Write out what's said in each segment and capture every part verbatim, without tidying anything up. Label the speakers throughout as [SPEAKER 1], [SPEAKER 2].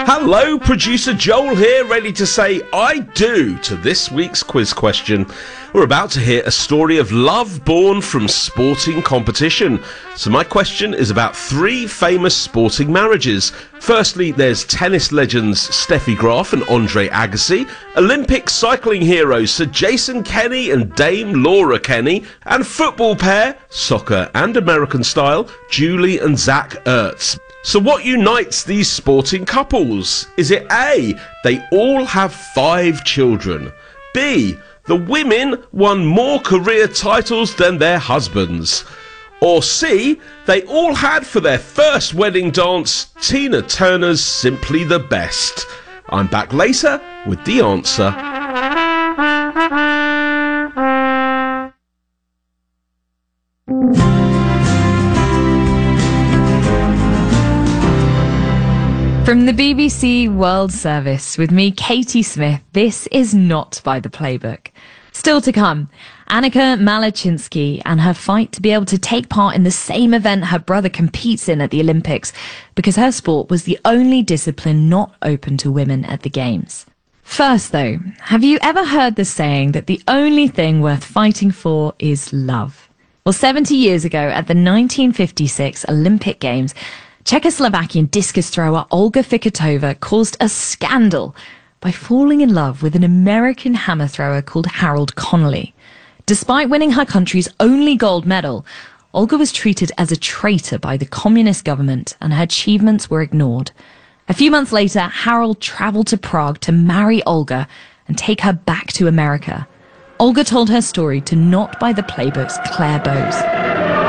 [SPEAKER 1] Hello, producer Joel here, ready to say I do to this week's quiz question. We're about to hear a story of love born from sporting competition. So my question is about three famous sporting marriages. Firstly, there's tennis legends Steffi Graf and Andre Agassi, Olympic cycling heroes Sir Jason Kenny and Dame Laura Kenny, and football pair, soccer and American style, Julie and Zach Ertz. So what unites these sporting couples? Is it A, they all have five children? B, the women won more career titles than their husbands? Or C, they all had for their first wedding dance Tina Turner's Simply the Best? I'm back later with the answer.
[SPEAKER 2] From the B B C World Service, with me, Katie Smith, this is not by the playbook. Still to come, Annika Malachinsky and her fight to be able to take part in the same event her brother competes in at the Olympics, because her sport was the only discipline not open to women at the Games. First though, have you ever heard the saying that the only thing worth fighting for is love? Well, seventy years ago at the nineteen fifty-six Olympic Games, Czechoslovakian discus thrower Olga Fikatova caused a scandal by falling in love with an American hammer thrower called Harold Connolly. Despite winning her country's only gold medal, Olga was treated as a traitor by the communist government and her achievements were ignored. A few months later, Harold travelled to Prague to marry Olga and take her back to America. Olga told her story to Not by the Playbook's Claire Bowes.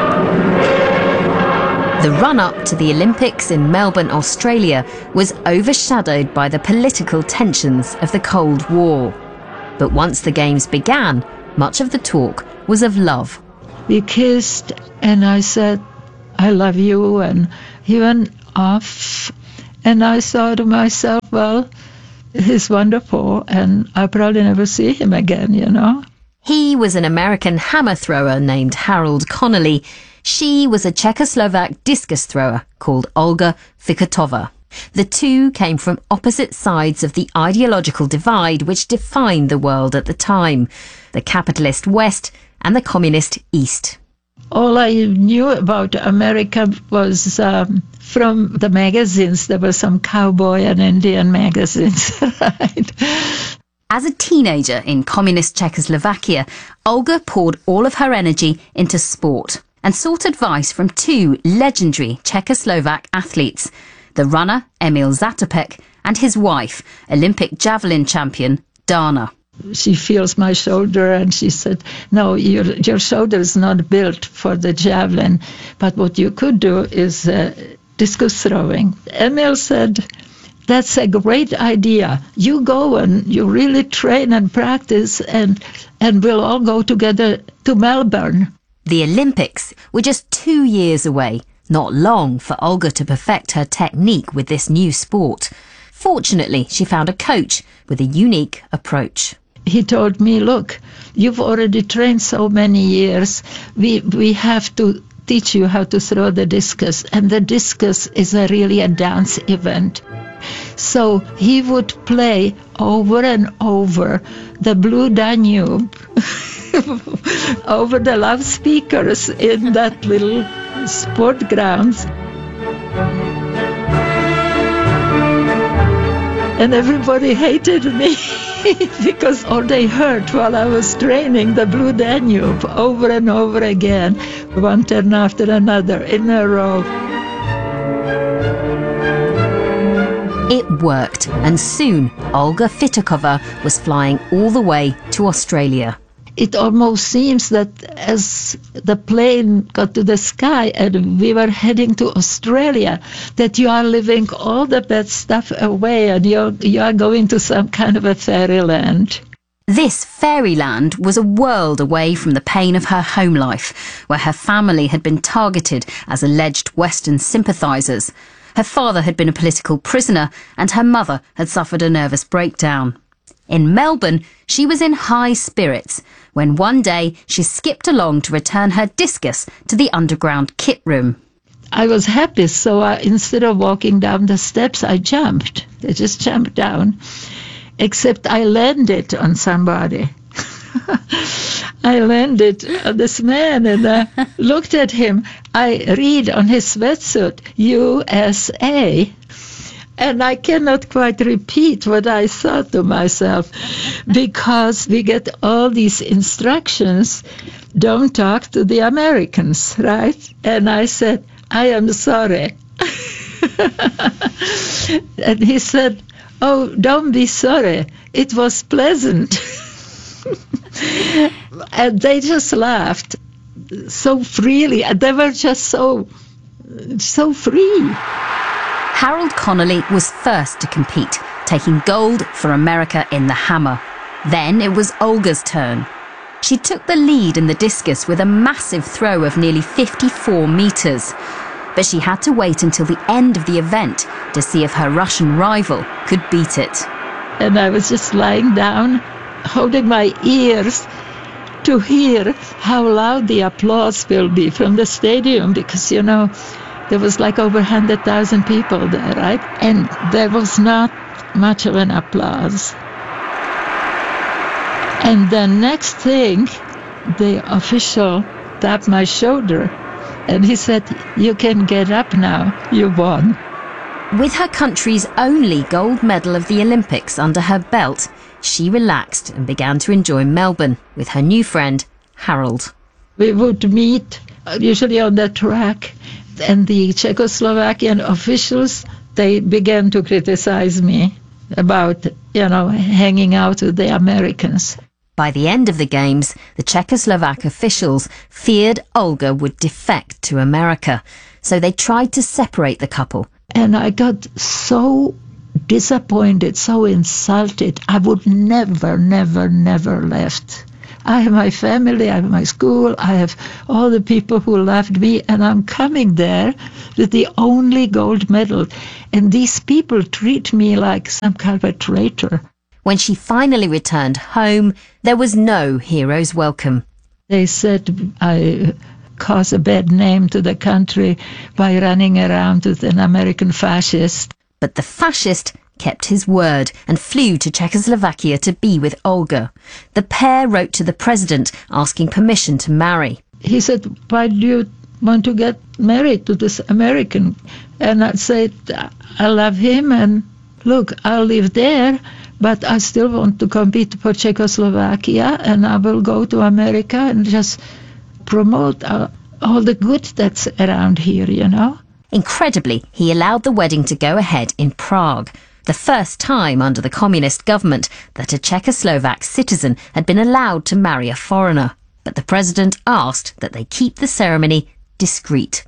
[SPEAKER 3] The run-up to the Olympics in Melbourne, Australia, was overshadowed by the political tensions of the Cold War. But once the Games began, much of the talk was of love.
[SPEAKER 4] We kissed and I said, I love you, and he went off. And I thought to myself, well, he's wonderful and I'll probably never see him again, you know.
[SPEAKER 3] He was an American hammer thrower named Harold Connolly. She was a Czechoslovak discus thrower called Olga Fikatova. The two came from opposite sides of the ideological divide which defined the world at the time, the capitalist West and the communist East.
[SPEAKER 4] All I knew about America was um, from the magazines. There were some cowboy and Indian magazines, right?
[SPEAKER 3] As a teenager in communist Czechoslovakia, Olga poured all of her energy into sport and sought advice from two legendary Czechoslovak athletes, the runner Emil Zatopek and his wife, Olympic javelin champion Dana.
[SPEAKER 4] She feels my shoulder and she said, no, your, your shoulder is not built for the javelin, but what you could do is uh, discus throwing. Emil said, that's a great idea. You go and you really train and practice and, and we'll all go together to Melbourne.
[SPEAKER 3] The Olympics were just two years away, not long for Olga to perfect her technique with this new sport. Fortunately, she found a coach with a unique approach.
[SPEAKER 4] He told me, look, you've already trained so many years. We, we have to teach you how to throw the discus. And the discus is a really a dance event. So he would play over and over the Blue Danube over the loudspeakers in that little sport grounds. And everybody hated me because all they heard while I was training the Blue Danube over and over again, one turn after another in a row.
[SPEAKER 3] It worked, and soon Olga Fikatova was flying all the way to Australia.
[SPEAKER 4] It almost seems that as the plane got to the sky and we were heading to Australia, that you are leaving all the bad stuff away and you're, you are going to some kind of a fairyland.
[SPEAKER 3] This fairyland was a world away from the pain of her home life, where her family had been targeted as alleged Western sympathisers. Her father had been a political prisoner and her mother had suffered a nervous breakdown. In Melbourne, she was in high spirits when one day she skipped along to return her discus to the underground kit room.
[SPEAKER 4] I was happy, so I, instead of walking down the steps, I jumped. I just jumped down, except I landed on somebody. I landed on this man and I looked at him. I read on his sweatshirt, U S A. And I cannot quite repeat what I thought to myself, because we get all these instructions, don't talk to the Americans, right? And I said, I am sorry. And he said, oh, don't be sorry. It was pleasant. And they just laughed so freely. They were just so, so free.
[SPEAKER 3] Harold Connolly was first to compete, taking gold for America in the hammer. Then it was Olga's turn. She took the lead in the discus with a massive throw of nearly fifty-four metres. But she had to wait until the end of the event to see if her Russian rival could beat it.
[SPEAKER 4] And I was just lying down, holding my ears to hear how loud the applause will be from the stadium, because, you know, there was like over one hundred thousand people there, right? And there was not much of an applause. And the next thing, the official tapped my shoulder and he said, you can get up now, you won.
[SPEAKER 3] With her country's only gold medal of the Olympics under her belt, she relaxed and began to enjoy Melbourne with her new friend, Harold.
[SPEAKER 4] We would meet usually on the track, and the Czechoslovakian officials, they began to criticize me about, you know, hanging out with the Americans.
[SPEAKER 3] By the end of the games, the Czechoslovak officials feared Olga would defect to America, so they tried to separate the couple.
[SPEAKER 4] And I got so disappointed, so insulted. I would never, never, never left. I have my family, I have my school, I have all the people who loved me, and I'm coming there with the only gold medal. And these people treat me like some kind of a traitor.
[SPEAKER 3] When she finally returned home, there was no hero's welcome.
[SPEAKER 4] They said I caused a bad name to the country by running around with an American fascist.
[SPEAKER 3] But the fascist kept his word and flew to Czechoslovakia to be with Olga. The pair wrote to the president asking permission to marry.
[SPEAKER 4] He said, why do you want to get married to this American? And I said, I love him, and look, I'll live there, but I still want to compete for Czechoslovakia, and I will go to America and just promote uh, all the good that's around here, you know.
[SPEAKER 3] Incredibly, he allowed the wedding to go ahead in Prague, the first time under the communist government that a Czechoslovak citizen had been allowed to marry a foreigner. But the president asked that they keep the ceremony discreet.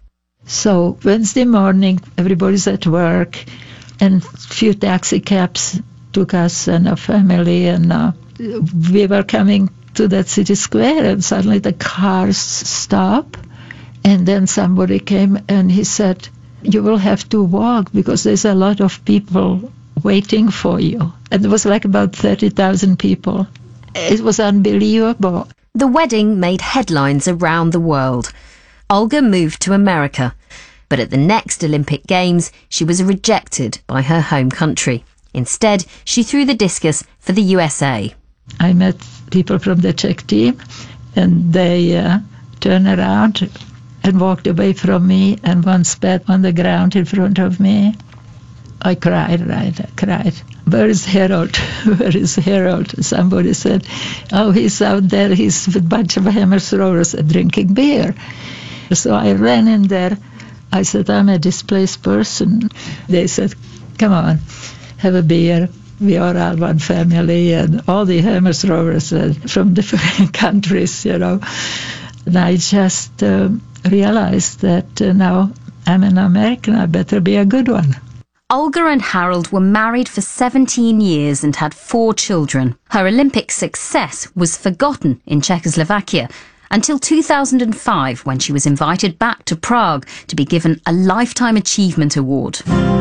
[SPEAKER 4] So Wednesday morning, everybody's at work, and a few taxi cabs took us and our family, and uh, we were coming to that city square, and suddenly the cars stop, and then somebody came and he said, you will have to walk because there's a lot of people waiting for you. And it was like about thirty thousand people. It was unbelievable.
[SPEAKER 3] The wedding made headlines around the world. Olga moved to America, but at the next Olympic Games, she was rejected by her home country. Instead, she threw the discus for the U S A.
[SPEAKER 4] I met people from the Czech team, and they uh, turned around and walked away from me, and one spat on the ground in front of me. I cried, right? I cried. Where is Harold? Where is Harold? Somebody said, oh, he's out there. He's with a bunch of hammer throwers drinking beer. So I ran in there. I said, I'm a displaced person. They said, come on, have a beer. We are all one family, and all the hammer throwers uh, from different countries, you know. And I just uh, realized that uh, now I'm an American, I better be a good one.
[SPEAKER 3] Olga and Harold were married for seventeen years and had four children. Her Olympic success was forgotten in Czechoslovakia until two thousand five, when she was invited back to Prague to be given a Lifetime Achievement Award.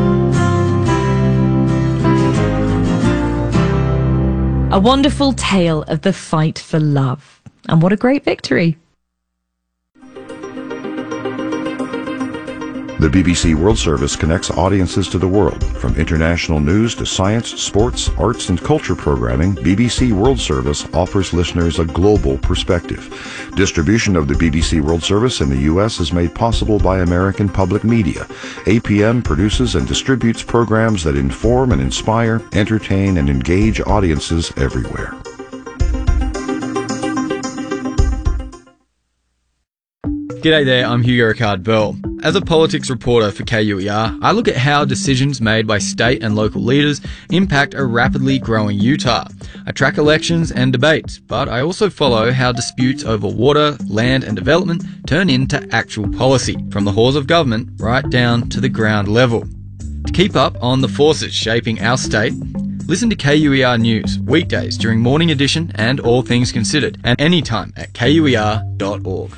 [SPEAKER 2] A wonderful tale of the fight for love. And what a great victory.
[SPEAKER 5] The B B C World Service connects audiences to the world. From international news to science, sports, arts, and culture programming, B B C World Service offers listeners a global perspective. Distribution of the B B C World Service in the U S is made possible by American Public Media. A P M produces and distributes programs that inform and inspire, entertain, and engage audiences everywhere.
[SPEAKER 6] G'day there, I'm Hugo Ricard-Bell. As a politics reporter for K U E R, I look at how decisions made by state and local leaders impact a rapidly growing Utah. I track elections and debates, but I also follow how disputes over water, land and development turn into actual policy, from the halls of government right down to the ground level. To keep up on the forces shaping our state, listen to K U E R News weekdays during Morning Edition and All Things Considered, and anytime at K U E R dot org.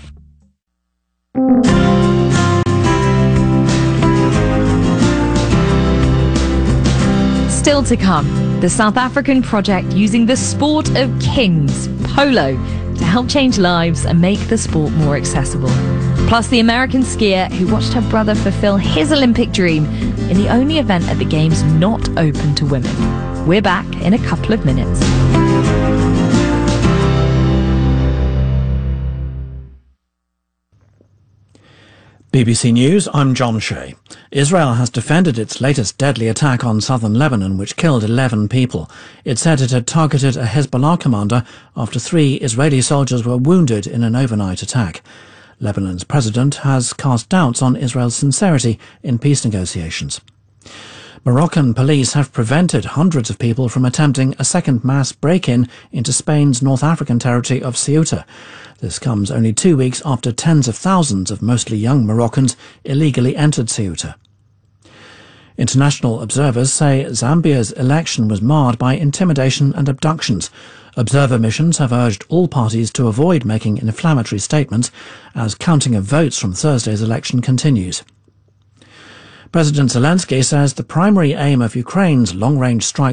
[SPEAKER 2] Still to come, the South African project using the sport of kings, polo, to help change lives and make the sport more accessible. Plus the American skier who watched her brother fulfill his Olympic dream in the only event at the Games not open to women. We're back in a couple of minutes.
[SPEAKER 7] B B C News, I'm John Shea. Israel has defended its latest deadly attack on southern Lebanon, which killed eleven people. It said it had targeted a Hezbollah commander after three Israeli soldiers were wounded in an overnight attack. Lebanon's president has cast doubts on Israel's sincerity in peace negotiations. Moroccan police have prevented hundreds of people from attempting a second mass break-in into Spain's North African territory of Ceuta. This comes only two weeks after tens of thousands of mostly young Moroccans illegally entered Ceuta. International observers say Zambia's election was marred by intimidation and abductions. Observer missions have urged all parties to avoid making inflammatory statements as counting of votes from Thursday's election continues. President Zelensky says the primary aim of Ukraine's long-range strike